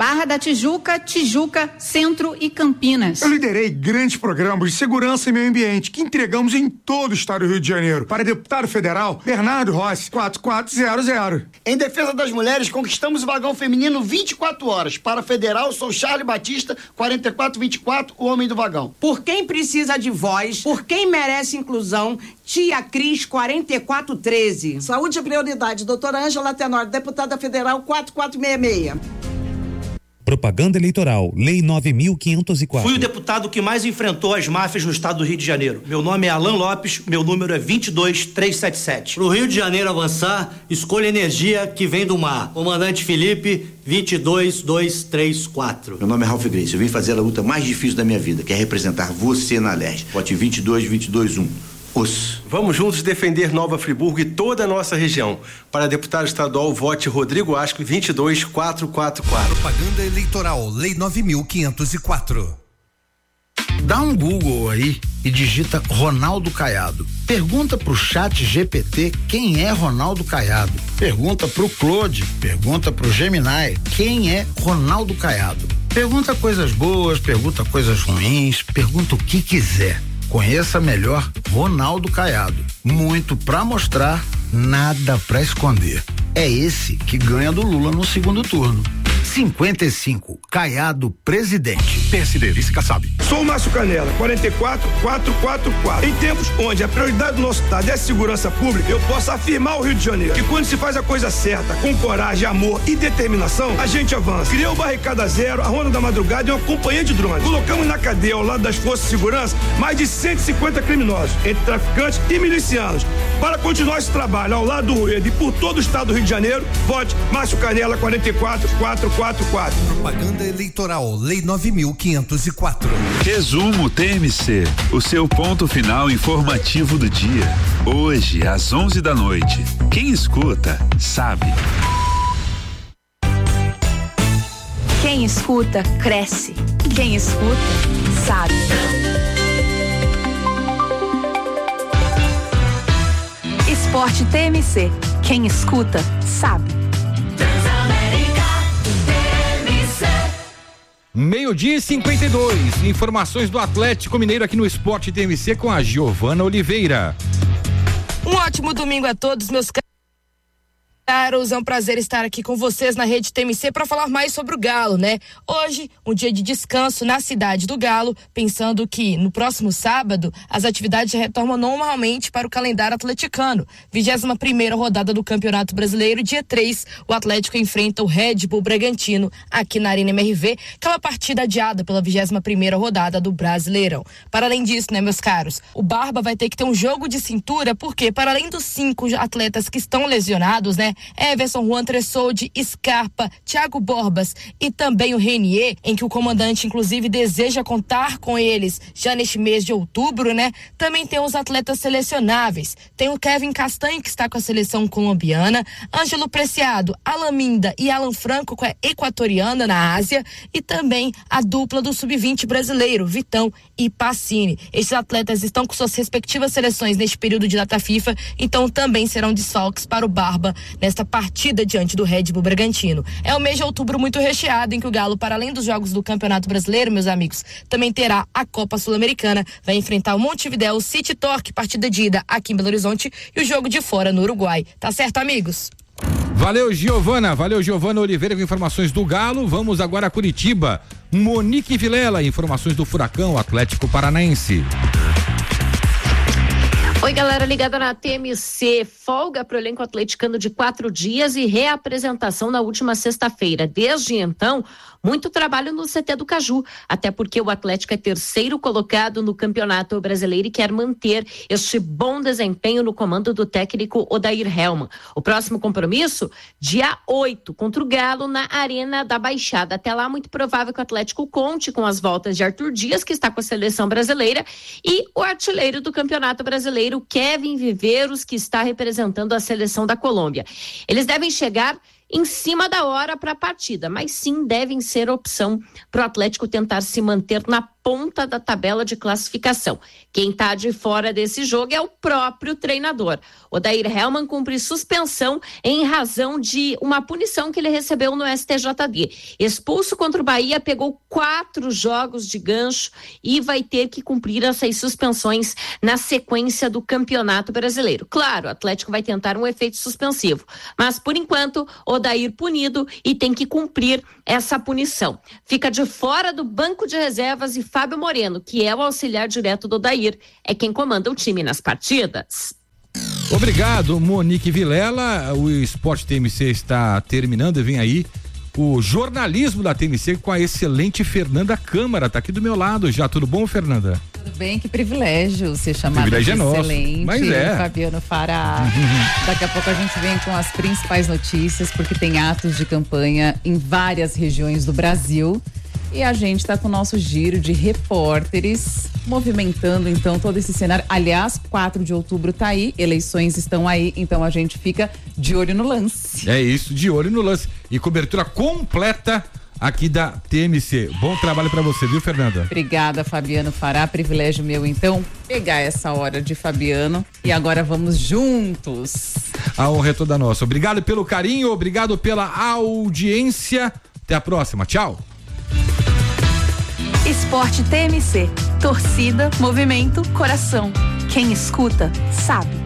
Barra da Tijuca, Tijuca, Centro e Campinas. Eu liderei grandes programas de segurança e meio ambiente que entregamos em todo o estado do Rio de Janeiro. Para deputado federal, Bernardo Rossi, 4400. Em defesa das mulheres, conquistamos o vagão feminino 24 horas. Para federal, sou Charlie Batista, 4424, o homem do vagão. Por quem precisa de voz, por quem merece inclusão, Tia Cris, 4413. Saúde e prioridade, doutora Ângela Tenor, deputada federal, 4466. Propaganda eleitoral, Lei 9.504. Fui o deputado que mais enfrentou as máfias no estado do Rio de Janeiro. Meu nome é Alan Lopes, meu número é 22377. Pro Rio de Janeiro avançar, escolha energia que vem do mar. Comandante Felipe, 22234. Meu nome é Ralph Grace, eu vim fazer a luta mais difícil da minha vida, que é representar você na Alerj. Vote 22221. Vamos juntos defender Nova Friburgo e toda a nossa região. Para deputado estadual, vote Rodrigo Asco, 22444. Propaganda eleitoral, Lei 9.504. Dá um Google aí e digita Ronaldo Caiado. Pergunta pro Chat GPT quem é Ronaldo Caiado. Pergunta pro Claude, pergunta pro Gemini quem é Ronaldo Caiado. Pergunta coisas boas, pergunta coisas ruins, pergunta o que quiser. Conheça melhor Ronaldo Caiado. Muito pra mostrar, nada pra esconder. É esse que ganha do Lula no segundo turno. 55, Caiado presidente. PSD, vice Kassab. Sou o Márcio Canela, 44444. Em tempos onde a prioridade do nosso estado é a segurança pública, eu posso afirmar ao Rio de Janeiro que quando se faz a coisa certa, com coragem, amor e determinação, a gente avança. Criou o Barricada Zero, a Ronda da Madrugada e uma companhia de drones. Colocamos na cadeia, ao lado das forças de segurança, mais de 150 criminosos, entre traficantes e milicianos. Para continuar esse trabalho ao lado do Rueda e por todo o estado do Rio de Janeiro, vote Márcio Canela, 44444. Propaganda eleitoral, Lei 9.504. Resumo TMC, o seu ponto final informativo do dia. Hoje, às 11 da noite. Quem escuta, sabe. Quem escuta, cresce. Quem escuta, sabe. Esporte TMC. Quem escuta, sabe. 12:52. Informações do Atlético Mineiro aqui no Esporte TMC com a Giovana Oliveira. Um ótimo domingo a todos, meus caros. É um prazer estar aqui com vocês na Rede TMC para falar mais sobre o Galo, né? Hoje, um dia de descanso na cidade do Galo, pensando que no próximo sábado as atividades retornam normalmente para o calendário atleticano. 21ª rodada do Campeonato Brasileiro, dia 3, o Atlético enfrenta o Red Bull Bragantino aqui na Arena MRV, aquela partida adiada pela 21ª rodada do Brasileirão. Para além disso, né, meus caros, o Barba vai ter que ter um jogo de cintura, porque para além dos 5 atletas que estão lesionados, né, Everson, Juan Tressoldi, Scarpa, Thiago Borbas e também o Renier, em que o comandante inclusive deseja contar com eles já neste mês de outubro, né? Também tem os atletas selecionáveis. Tem o Kevin Castanho, que está com a seleção colombiana, Ângelo Preciado, Alan Minda e Alan Franco, com a equatoriana na Ásia, e também a dupla do sub-20 brasileiro, Vitão e Pacini. Esses atletas estão com suas respectivas seleções neste período de data FIFA, então também serão desfalques para o Barba nesta partida diante do Red Bull Bragantino. É um mês de outubro muito recheado, em que o Galo, para além dos jogos do Campeonato Brasileiro, meus amigos, também terá a Copa Sul-Americana, vai enfrentar o Montevidéu City Torque, partida de ida aqui em Belo Horizonte, e o jogo de fora no Uruguai. Tá certo, amigos? Valeu, Giovana Oliveira com informações do Galo. Vamos agora a Curitiba. Monique Vilela, informações do Furacão Atlético Paranaense. Oi, galera ligada na TMC. Folga para o elenco atleticano de 4 dias e reapresentação na última sexta-feira. Desde então, muito trabalho no CT do Caju, até porque o Atlético é 3º colocado no Campeonato Brasileiro e quer manter este bom desempenho no comando do técnico Odair Hellmann. O próximo compromisso, dia 8, contra o Galo na Arena da Baixada. Até lá, muito provável que o Atlético conte com as voltas de Arthur Dias, que está com a seleção brasileira, e o artilheiro do Campeonato Brasileiro, Kevin Viveiros, que está representando a seleção da Colômbia. Eles devem chegar em cima da hora para a partida, mas sim devem ser opção para o Atlético tentar se manter na ponta da tabela de classificação. Quem está de fora desse jogo é o próprio treinador. Odair Hellmann cumpre suspensão em razão de uma punição que ele recebeu no STJD. Expulso contra o Bahia, pegou 4 jogos de gancho e vai ter que cumprir essas suspensões na sequência do Campeonato Brasileiro. Claro, o Atlético vai tentar um efeito suspensivo, mas por enquanto Odair punido e tem que cumprir essa punição. Fica de fora do banco de reservas e Fábio Moreno, que é o auxiliar direto do Odair, é quem comanda o time nas partidas. Obrigado, Monique Vilela. O Esporte TMC está terminando e vem aí o jornalismo da TMC com a excelente Fernanda Câmara. Tá aqui do meu lado já. Tudo bom, Fernanda? Tudo bem, que privilégio ser chamado privilégio de é nosso, excelente, mas é. Fabiano Fará. Daqui a pouco a gente vem com as principais notícias, porque tem atos de campanha em várias regiões do Brasil. E a gente está com o nosso giro de repórteres movimentando então todo esse cenário. Aliás, 4 de outubro tá aí, eleições estão aí, então a gente fica de olho no lance. É isso, de olho no lance. E cobertura completa aqui da TMC. Bom trabalho para você, viu, Fernanda? Obrigada, Fabiano Fará. Privilégio meu, então, pegar essa hora de Fabiano. E agora vamos juntos. A honra é toda nossa. Obrigado pelo carinho, obrigado pela audiência. Até a próxima. Tchau. Esporte TMC. Torcida, movimento, coração. Quem escuta, sabe.